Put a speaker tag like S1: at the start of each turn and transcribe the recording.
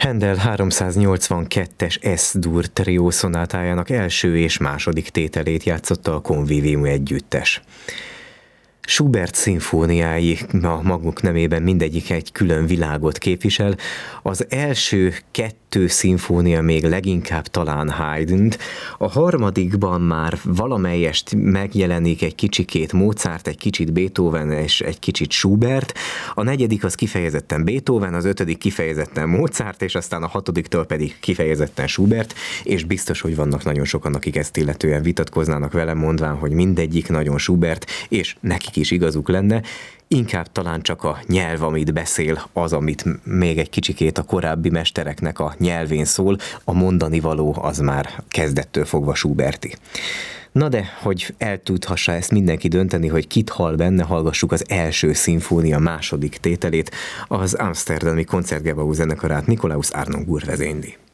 S1: Händel 382-es S-dur trió szonátájának első és második tételét játszotta a Convivium együttes. Schubert szimfóniái a maguk nemében mindegyik egy külön világot képvisel. Az első kettő szimfónia még leginkább talán Haydn-t, a harmadikban már valamelyest megjelenik egy kicsikét Mozart, egy kicsit Beethoven és egy kicsit Schubert, a negyedik az kifejezetten Beethoven, az ötödik kifejezetten Mozart, és aztán a hatodiktól pedig kifejezetten Schubert, és biztos, hogy vannak nagyon sokan, akik ezt illetően vitatkoznának velem, mondván, hogy mindegyik nagyon Schubert, és nekik is igazuk lenne, inkább talán csak a nyelv, amit beszél, az, amit még egy kicsikét a korábbi mestereknek a nyelvén szól, a mondani való az már kezdettől fogva Schuberti. Na de, hogy el tudhassa ezt mindenki dönteni, hogy kit hall benne, hallgassuk az első szimfónia második tételét, az amszterdami Koncertgebouw zenekarát Nikolaus Arnoncourt vezényli.